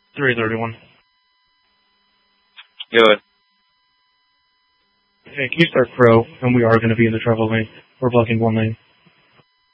331. Good. Hey, can you start pro? And we are going to be in the travel lane. We're blocking one lane.